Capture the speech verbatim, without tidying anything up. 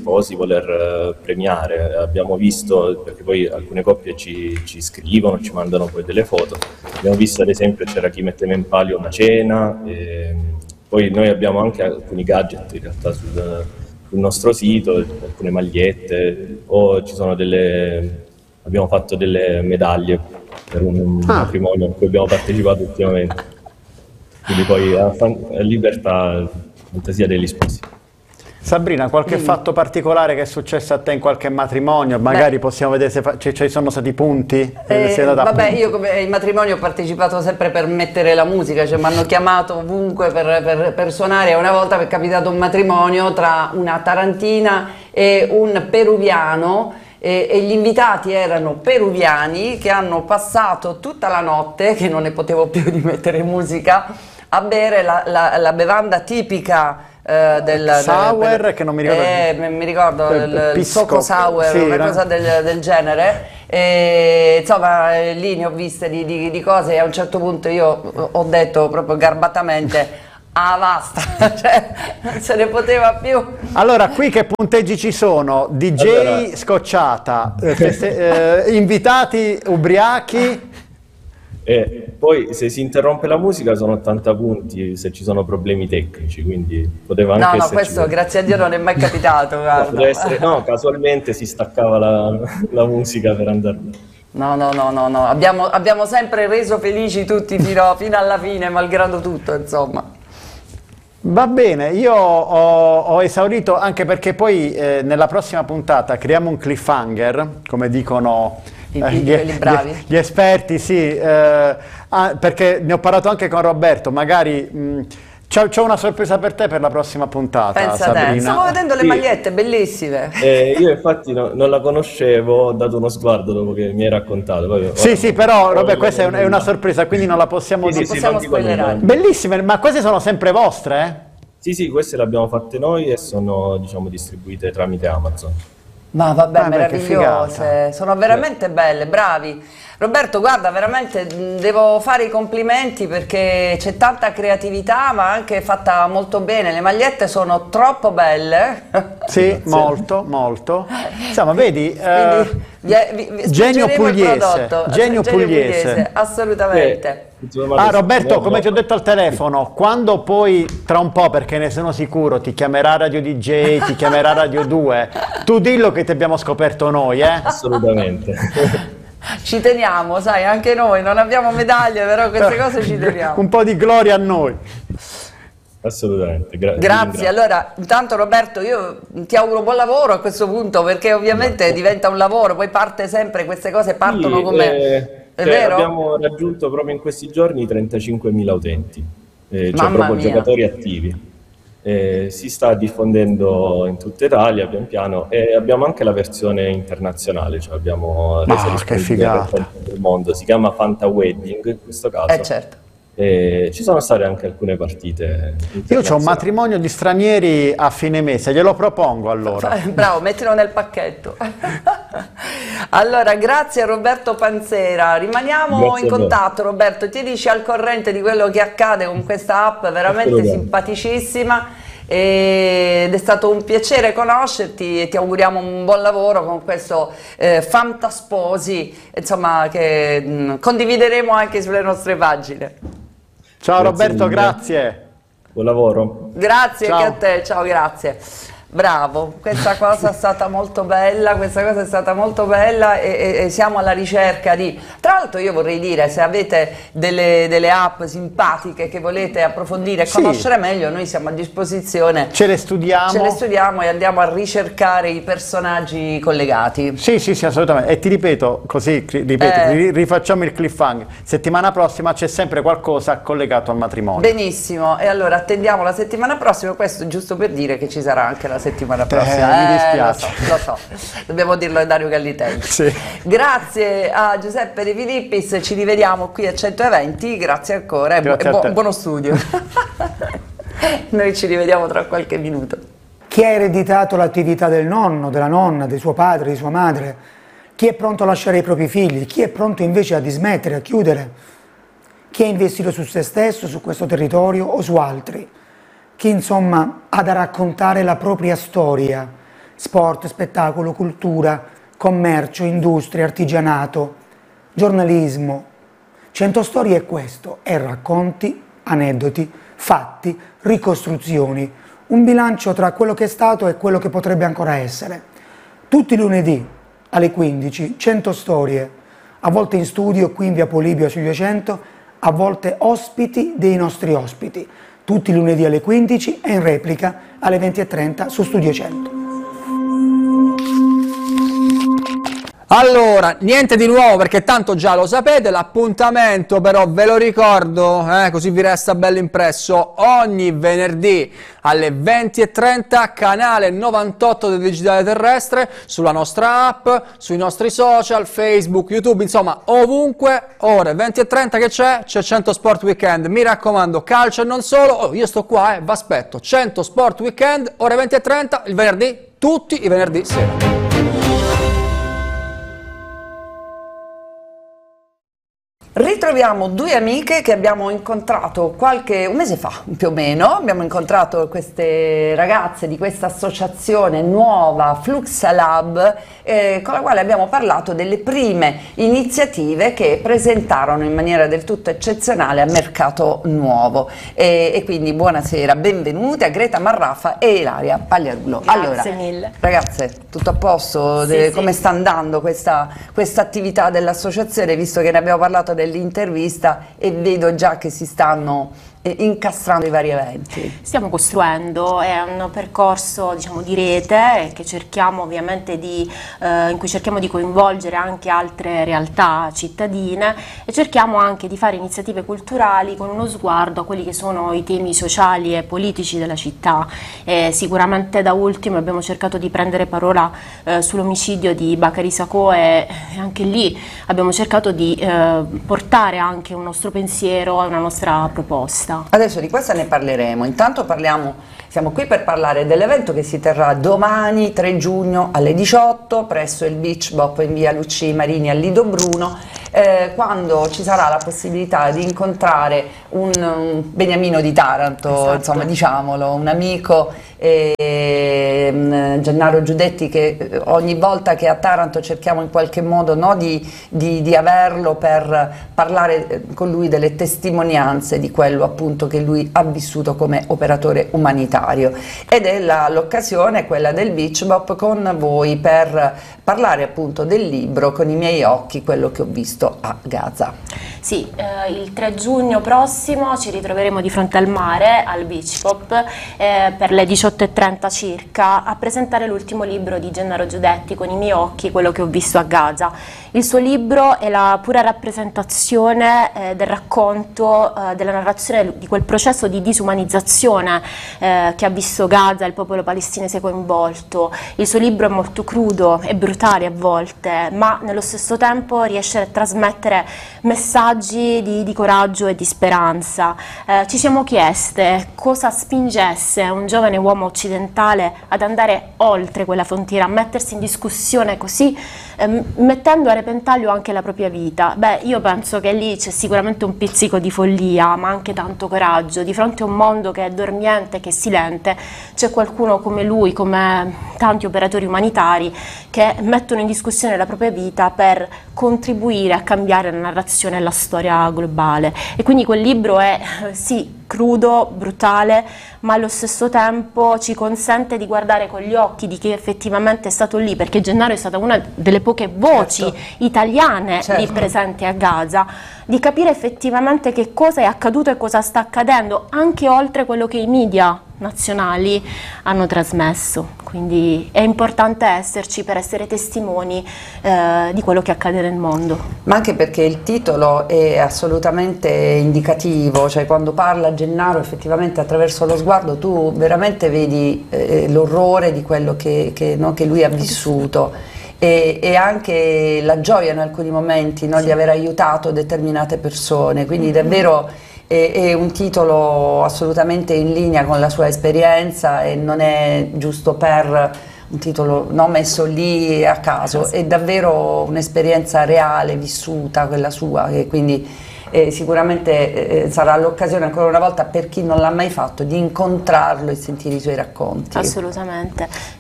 sposi voler eh, premiare. Abbiamo visto, perché poi alcune coppie ci, ci scrivono, ci mandano poi delle foto, abbiamo visto ad esempio c'era chi metteva in palio una cena, e poi noi abbiamo anche alcuni gadget in realtà sul, sul nostro sito, alcune magliette, o ci sono delle, abbiamo fatto delle medaglie per un Ah. matrimonio a cui abbiamo partecipato ultimamente. Quindi poi a, fan- a libertà, fantasia degli sposi. Sabrina, qualche fatto particolare che è successo a te in qualche matrimonio? Magari possiamo vedere se fa- ci ci sono stati punti? Eh, Se è andata a vabbè, punti. io come in matrimonio ho partecipato sempre per mettere la musica, cioè mi hanno chiamato ovunque per, per, per suonare. Una volta mi è capitato un matrimonio tra una tarantina e un peruviano e, e gli invitati erano peruviani che hanno passato tutta la notte, che non ne potevo più di mettere musica, a bere la, la, la bevanda tipica eh, del Sour, del- che non mi ricordo. eh, mi mi ricordo Eh, il, il pisco, Soco Sour, sì, una era- cosa del, del genere. E, insomma, eh, lì ne ho viste di, di- di cose e a un certo punto io ho detto proprio garbatamente: ah, basta, cioè non se ne poteva più. Allora, qui che punteggi ci sono? D J Allora- scocciata, eh, feste- eh, invitati ubriachi. E poi se si interrompe la musica sono ottanta punti se ci sono problemi tecnici, quindi poteva anche No, no, esserci questo quello. grazie a Dio non è mai capitato, No, guarda. poteva essere- no, casualmente si staccava la, la musica per andare. No, no, no, no, no. Abbiamo, abbiamo sempre reso felici tutti fino, fino alla fine, malgrado tutto, insomma. Va bene, io ho, ho esaurito anche perché poi eh, nella prossima puntata creiamo un cliffhanger, come dicono I- eh, i- gli, quelli bravi. gli- gli esperti, sì, eh, ah, perché ne ho parlato anche con Roberto, magari mh, c'ho, c'ho una sorpresa per te per la prossima puntata, Pensa a te. Sabrina. Stavo vedendo le Sì. magliette, bellissime. Eh, io infatti no- non la conoscevo, ho dato uno sguardo dopo che mi hai raccontato. Poi, Sì, ora- sì, però ora- Robert, questa è, un- è una sorpresa, quindi non la possiamo Sì, sì, dire. sì, possiamo non dico nulla. spoilerare. Bellissime, ma queste sono sempre vostre, eh? Sì, sì, queste le abbiamo fatte noi e sono, diciamo, distribuite tramite Amazon. Ma vabbè, Ah, beh, che meravigliose, figata. sono veramente belle, bravi. Roberto, guarda, veramente mh, devo fare i complimenti perché c'è tanta creatività, ma anche fatta molto bene. Le magliette sono troppo belle. Sì, molto, molto. Insomma, vedi, eh, Quindi vi, vi, vi genio spingeremo il pugliese, prodotto. genio pugliese. assolutamente. Ah, Roberto, come ti ho detto al telefono, quando poi tra un po', perché ne sono sicuro, ti chiamerà Radio D J, ti chiamerà Radio due, tu dillo che ti abbiamo scoperto noi, eh? Assolutamente. Ci teniamo, sai, anche noi non abbiamo medaglie, però queste cose ci teniamo. Un po' di gloria a noi. Assolutamente. Gra- vi Grazie, ringrazio. allora intanto Roberto io ti auguro buon lavoro a questo punto perché ovviamente Grazie. diventa un lavoro, poi parte sempre, queste cose partono Sì, come... eh, È cioè, vero? abbiamo raggiunto proprio in questi giorni i trentacinquemila utenti, eh, cioè Mamma proprio mia. giocatori attivi. Eh, si sta diffondendo in tutta Italia pian piano e abbiamo anche la versione internazionale, cioè abbiamo Ma resa che disponibile figata. per tutto il mondo, si chiama Fanta Wedding in questo caso. Eh certo. E ci sono state anche alcune partite Io ho un internazionali. matrimonio di stranieri a fine mese, glielo propongo allora. Bravo, mettilo nel pacchetto. Allora, grazie a Roberto Panzera. Rimaniamo Grazie in a voi. contatto, Roberto. Tienici al corrente di quello che accade con questa app veramente Assolutamente. simpaticissima. Ed è stato un piacere conoscerti e ti auguriamo un buon lavoro con questo eh, Fantasposi, insomma, che mh, condivideremo anche sulle nostre pagine. Ciao Grazie Roberto, mille. grazie. Buon lavoro. Grazie Ciao. anche a te, ciao, grazie. Bravo, questa cosa è stata molto bella, questa cosa è stata molto bella e, e- e siamo alla ricerca di... Tra l'altro io vorrei dire, se avete delle, delle app simpatiche che volete approfondire e Sì. conoscere meglio, noi siamo a disposizione, Ce le studiamo. ce le studiamo e andiamo a ricercare i personaggi collegati. Sì, sì, sì, assolutamente. E ti ripeto, così cri- ripeto, Eh. ri- rifacciamo il cliffhanger. Settimana prossima c'è sempre qualcosa collegato al matrimonio. Benissimo, e allora attendiamo la settimana prossima, questo giusto per dire che ci sarà anche la settimana prossima. mi Eh, dispiace. Lo so, lo so, dobbiamo dirlo a Dario Gallitelli. Sì. Grazie a Giuseppe De Filippis, ci rivediamo qui a centoventi, grazie ancora e, bu- Grazie e bu- a te. buono studio. Noi ci rivediamo tra qualche minuto. Chi ha ereditato l'attività del nonno, della nonna, di suo padre, di sua madre, chi è pronto a lasciare i propri figli, chi è pronto invece a dismettere, a chiudere, chi ha investito su se stesso, su questo territorio o su altri, chi insomma ha da raccontare la propria storia, sport, spettacolo, cultura, commercio, industria, artigianato, giornalismo. cento storie è questo, è racconti, aneddoti, fatti, ricostruzioni, un bilancio tra quello che è stato e quello che potrebbe ancora essere. Tutti i lunedì alle quindici, cento storie, a volte in studio qui in via Polibio sui duecento, a volte ospiti dei nostri ospiti, tutti i lunedì alle quindici e in replica alle venti e trenta su Studio cento. Allora, niente di nuovo perché tanto già lo sapete, l'appuntamento però ve lo ricordo, eh, così vi resta bello impresso, ogni venerdì alle venti e trenta, canale novantotto del Digitale Terrestre, sulla nostra app, sui nostri social, Facebook, YouTube, insomma ovunque, ore venti e trenta che c'è? C'è cento Sport Weekend, mi raccomando, calcio e non solo, oh, io sto qua, eh, vi aspetto, cento Sport Weekend, ore venti e trenta, il venerdì, tutti i venerdì sera. Ritroviamo due amiche che abbiamo incontrato qualche un mese fa più o meno, abbiamo incontrato queste ragazze di questa associazione nuova Fluxa Lab eh, con la quale abbiamo parlato delle prime iniziative che presentarono in maniera del tutto eccezionale a Mercato Nuovo e, e quindi buonasera, benvenute a Greta Marraffa e Ilaria Pagliarulo. Grazie allora, mille. Ragazze, tutto a posto? Sì, De, sì. Come sta andando questa, questa attività dell'associazione, visto che ne abbiamo parlato dell'intervista e vedo già che si stanno eh, incastrando i vari eventi? Stiamo costruendo, è un percorso, diciamo, di rete che cerchiamo ovviamente di, eh, in cui cerchiamo di coinvolgere anche altre realtà cittadine e cerchiamo anche di fare iniziative culturali con uno sguardo a quelli che sono i temi sociali e politici della città. E sicuramente da ultimo abbiamo cercato di prendere parola eh, sull'omicidio di Bakary Sacco e anche lì abbiamo cercato di eh, portare anche un nostro pensiero e una nostra proposta. Adesso di questa ne parleremo, intanto parliamo, siamo qui per parlare dell'evento che si terrà domani tre giugno alle diciotto presso il Beach Bop in via Luci Marini a Lido Bruno, eh, quando ci sarà la possibilità di incontrare un, un beniamino di Taranto, Esatto. insomma diciamolo, un amico, eh, Gennaro Giudetti, che ogni volta che a Taranto cerchiamo in qualche modo, no, di, di, di averlo per parlare con lui delle testimonianze di quello appunto che lui ha vissuto come operatore umanitario, ed è l'occasione quella del Beach Bop con voi per parlare appunto del libro Con i miei occhi, quello che ho visto a Gaza. Sì, eh, il tre giugno prossimo ci ritroveremo di fronte al mare, al Beach Bop, eh, per le diciotto e trenta circa, a presentare l'ultimo libro di Gennaro Giudetti, Con i miei occhi, quello che ho visto a Gaza. Il suo libro è la pura rappresentazione eh, del racconto, eh, della narrazione di quel processo di disumanizzazione eh, che ha visto Gaza e il popolo palestinese coinvolto. Il suo libro è molto crudo e brutale a volte, ma nello stesso tempo riesce a trasmettere messaggi di, di coraggio e di speranza. Eh, ci siamo chieste cosa spingesse un giovane uomo occidentale ad andare oltre quella frontiera, a mettersi in discussione così, eh, mettendo a repentaglio anche la propria vita. Beh, io penso che lì c'è sicuramente un pizzico di follia, ma anche tanto coraggio. Di fronte a un mondo che è dormiente, che è silente, c'è qualcuno come lui, come tanti operatori umanitari, che mettono in discussione la propria vita per contribuire a cambiare la narrazione e la storia globale. E quindi quel libro è, sì, crudo, brutale, ma allo stesso tempo ci consente di guardare con gli occhi di chi effettivamente è stato lì, perché Gennaro è stata una delle poche voci certo. italiane certo. lì presenti a Gaza, di capire effettivamente che cosa è accaduto e cosa sta accadendo, anche oltre quello che i media nazionali hanno trasmesso. Quindi è importante esserci per essere testimoni eh, di quello che accade nel mondo. Ma anche perché il titolo è assolutamente indicativo, cioè quando parla Gennaro effettivamente attraverso lo sguardo tu veramente vedi eh, l'orrore di quello che, che, no, che lui ha vissuto. E, e anche la gioia in alcuni momenti, no, di aver aiutato determinate persone, quindi davvero è, è un titolo assolutamente in linea con la sua esperienza e non è giusto per un titolo, no, messo lì a caso, è davvero un'esperienza reale, vissuta, quella sua, e quindi eh, sicuramente eh, sarà l'occasione ancora una volta per chi non l'ha mai fatto di incontrarlo e sentire i suoi racconti. Assolutamente.